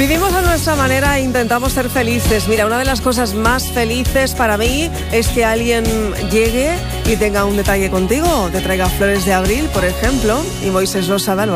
Vivimos a nuestra manera e intentamos ser felices. Mira, una de las cosas más felices para mí es que alguien llegue y tenga un detalle contigo, te traiga flores de abril, por ejemplo, y Moisés lo sabe.